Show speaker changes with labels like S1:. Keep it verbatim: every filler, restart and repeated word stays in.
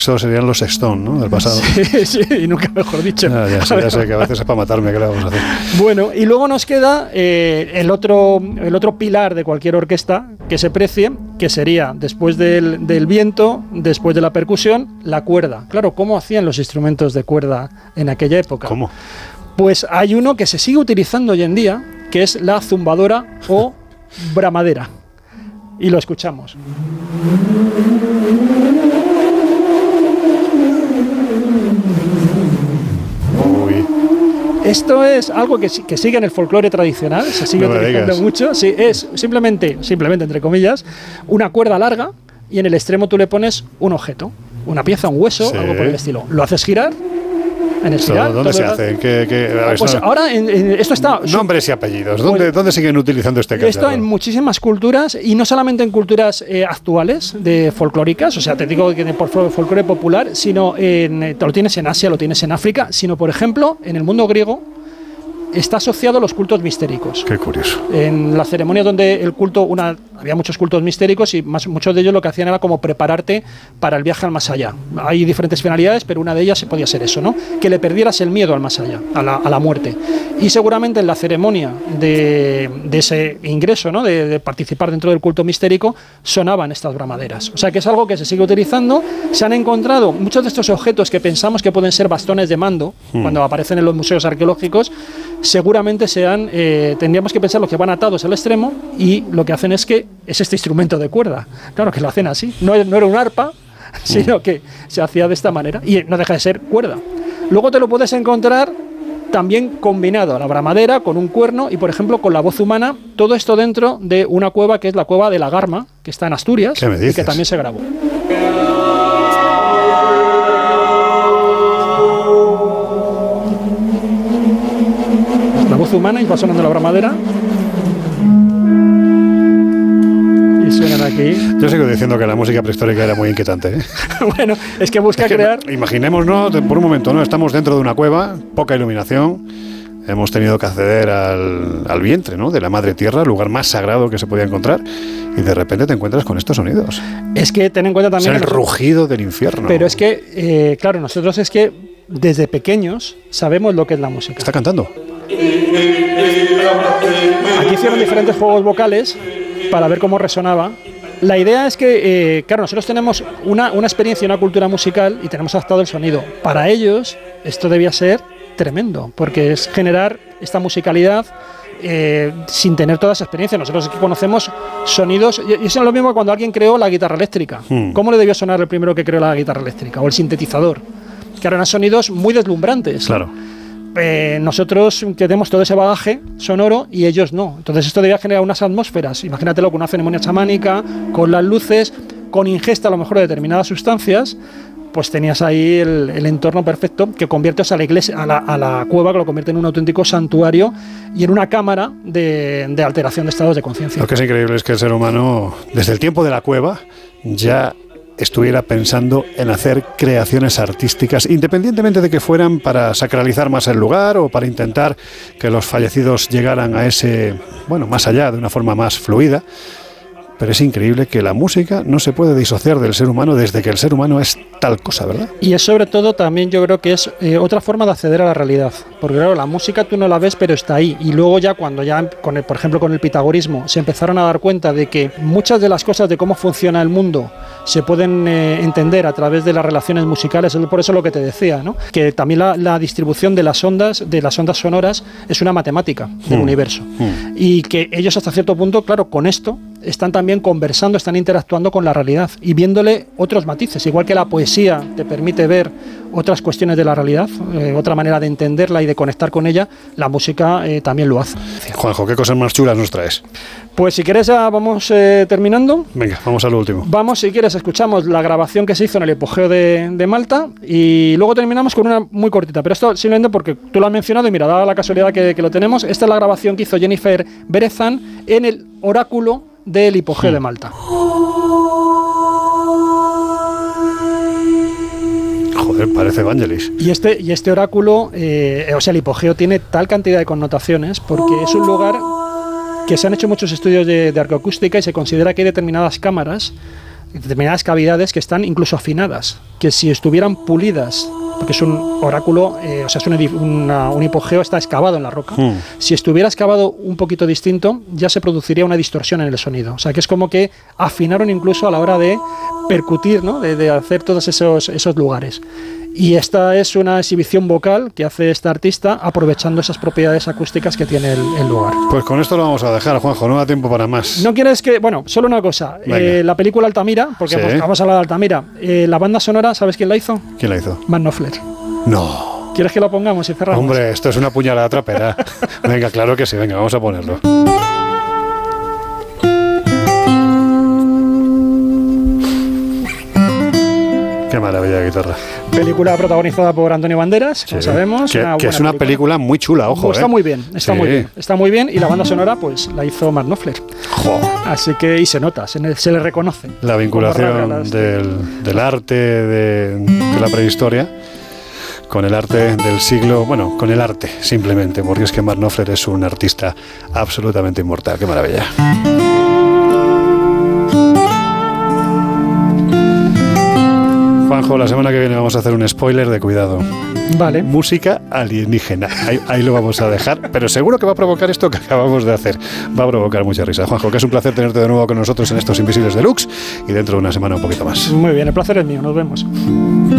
S1: Eso serían los Stone, ¿no? Del pasado.
S2: Sí, sí, y nunca mejor dicho.
S1: Ya, ya, sé, ya sé que a veces es para matarme, ¿qué le vamos a hacer?
S2: Bueno, y luego nos queda eh, el, otro, el otro pilar de cualquier orquesta que se precie, que sería, después del, del viento, después de la percusión, la cuerda. Claro, ¿cómo hacían los instrumentos de cuerda en aquella época?
S1: ¿Cómo?
S2: Pues hay uno que se sigue utilizando hoy en día, que es la zumbadora o bramadera. Y lo escuchamos. Esto es algo que, que sigue en el folclore tradicional, se sigue
S1: no
S2: utilizando mucho. Sí, es simplemente, simplemente, entre comillas, una cuerda larga y en el extremo tú le pones un objeto, una pieza, un hueso, sí. algo por el estilo. Lo haces girar. En el girar,
S1: ¿Dónde se hace? ¿Qué, qué, ver,
S2: pues
S1: no,
S2: ahora en, en, esto está...
S1: Nombres y apellidos. ¿Dónde, pues, ¿dónde siguen utilizando este cacharro?
S2: Esto en muchísimas culturas, y no solamente en culturas eh, actuales, de folclóricas, o sea, te digo que por folclore popular, sino en, te lo tienes en Asia, lo tienes en África, sino, por ejemplo, en el mundo griego, está asociado a los cultos mistéricos.
S1: Qué curioso.
S2: En las ceremonias donde el culto, una, había muchos cultos mistéricos y más, muchos de ellos lo que hacían era como prepararte para el viaje al más allá. Hay diferentes finalidades, pero una de ellas podía ser eso, ¿no? Que le perdieras el miedo al más allá, a la, a la muerte. Y seguramente en la ceremonia de, de ese ingreso, ¿no? De, de participar dentro del culto mistérico, sonaban estas bramaderas. O sea que es algo que se sigue utilizando. Se han encontrado muchos de estos objetos que pensamos que pueden ser bastones de mando, hmm. cuando aparecen en los museos arqueológicos, seguramente sean, eh, tendríamos que pensar los que van atados al extremo, y lo que hacen es que es este instrumento de cuerda. Claro que lo hacen así, no, no era un arpa, sino que se hacía de esta manera, y no deja de ser cuerda. Luego te lo puedes encontrar también combinado a la bramadera, con un cuerno y, por ejemplo, con la voz humana, todo esto dentro de una cueva que es la cueva de la Garma, que está en Asturias, y que también se grabó. La voz humana y va sonando la bramadera. Y suenan aquí.
S1: Yo sigo diciendo que la música prehistórica era muy inquietante, ¿eh?
S2: Bueno, es que busca es que crear...
S1: Imaginémonos, por un momento, ¿no? Estamos dentro de una cueva, poca iluminación. Hemos tenido que acceder al, al vientre, ¿no? De la madre tierra, el lugar más sagrado que se podía encontrar. Y de repente te encuentras con estos sonidos.
S2: Es que ten en cuenta también...
S1: Es el rugido del infierno.
S2: Pero es que, eh, claro, nosotros es que desde pequeños sabemos lo que es la música.
S1: Está cantando.
S2: Aquí hicieron diferentes juegos vocales para ver cómo resonaba. La idea es que, eh, claro, nosotros tenemos una, una experiencia y una cultura musical y tenemos adaptado el sonido. Para ellos esto debía ser tremendo, porque es generar esta musicalidad eh, sin tener toda esa experiencia. Nosotros aquí conocemos sonidos, y eso es lo mismo que cuando alguien creó la guitarra eléctrica. Hmm. ¿Cómo le debió sonar el primero que creó la guitarra eléctrica? O el sintetizador, que eran sonidos muy deslumbrantes.
S1: Claro.
S2: Eh, nosotros tenemos todo ese bagaje sonoro y ellos no. Entonces esto debía generar unas atmósferas. Imagínatelo con una ceremonia chamánica, con las luces, con ingesta a lo mejor de determinadas sustancias, pues tenías ahí el, el entorno perfecto que conviertes a la iglesia, a la, a la cueva, que lo convierte en un auténtico santuario y en una cámara de, de alteración de estados de conciencia.
S1: Lo que es increíble es que el ser humano, desde el tiempo de la cueva, ya estuviera pensando en hacer creaciones artísticas, independientemente de que fueran para sacralizar más el lugar o para intentar que los fallecidos llegaran a ese, bueno, más allá, de una forma más fluida. Pero es increíble que la música no se puede disociar del ser humano desde que el ser humano es tal cosa, ¿verdad?
S2: Y es sobre todo también, yo creo que es eh, otra forma de acceder a la realidad. Porque claro, la música tú no la ves, pero está ahí. Y luego ya cuando ya, con el, por ejemplo, con el pitagorismo, se empezaron a dar cuenta de que muchas de las cosas de cómo funciona el mundo se pueden eh, entender a través de las relaciones musicales. Por eso lo que te decía, ¿no? Que también la, la distribución de las ondas, de las ondas sonoras, es una matemática del mm. universo. Mm. Y que ellos hasta cierto punto, claro, con esto están también conversando, están interactuando con la realidad y viéndole otros matices, igual que la poesía te permite ver otras cuestiones de la realidad, eh, otra manera de entenderla y de conectar con ella, la música eh, también lo hace.
S1: Juanjo, ¿qué cosas más chulas nos traes?
S2: Pues si quieres ya vamos eh, terminando.
S1: Venga, vamos a lo último.
S2: Vamos, si quieres, escuchamos la grabación que se hizo en el hipogeo de, de Malta y luego terminamos con una muy cortita, pero esto simplemente porque tú lo has mencionado y mira, dada la casualidad que, que lo tenemos, esta es la grabación que hizo Jennifer Berezan en el oráculo del hipogeo sí. de Malta.
S1: Joder, parece Vangelis.
S2: Y este, y este oráculo, eh, o sea, el hipogeo tiene tal cantidad de connotaciones porque es un lugar que se han hecho muchos estudios de, de arqueoacústica y se considera que hay determinadas cámaras determinadas cavidades que están incluso afinadas, que si estuvieran pulidas, porque es un oráculo, eh, o sea, es un, una, un hipogeo, está excavado en la roca. Mm. Si estuviera excavado un poquito distinto, ya se produciría una distorsión en el sonido. O sea, que es como que afinaron incluso a la hora de percutir, ¿no? de, de hacer todos esos, esos lugares. Y esta es una exhibición vocal que hace este artista aprovechando esas propiedades acústicas que tiene el, el lugar.
S1: Pues con esto lo vamos a dejar, Juanjo, no da tiempo para más.
S2: ¿No quieres que...? Bueno, solo una cosa. Eh, la película Altamira, porque sí. pues, vamos a hablar de Altamira, eh, la banda sonora, ¿sabes quién la hizo?
S1: ¿Quién la hizo?
S2: Mark Knopfler.
S1: No.
S2: ¿Quieres que lo pongamos y cerramos?
S1: Hombre, esto es una puñalada trapera. Venga, claro que sí, venga, vamos a ponerlo. Qué maravilla de guitarra.
S2: Película protagonizada por Antonio Banderas, sí, como sabemos.
S1: Que,
S2: una
S1: que es una película. película muy chula, ojo.
S2: Está
S1: eh.
S2: muy bien, está sí. muy bien. Está muy bien y la banda sonora pues la hizo Mark Knopfler.
S1: Jo.
S2: Así que, y se nota, se, se le reconoce.
S1: La vinculación del, del arte de, de la prehistoria con el arte del siglo, bueno, con el arte simplemente, porque es que Mark Knopfler es un artista absolutamente inmortal. Qué maravilla. Juanjo, la semana que viene vamos a hacer un spoiler de cuidado.
S2: Vale.
S1: Música alienígena. Ahí, ahí lo vamos a dejar, pero seguro que va a provocar esto que acabamos de hacer. Va a provocar mucha risa. Juanjo, que es un placer tenerte de nuevo con nosotros en estos Invisibles Deluxe y dentro de una semana un poquito más.
S2: Muy bien, el placer es mío. Nos vemos.